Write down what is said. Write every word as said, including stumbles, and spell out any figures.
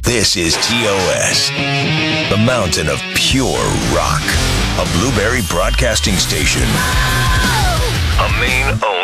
This is T O S, the mountain of pure rock, a Blueberry Broadcasting Station, a Maine owned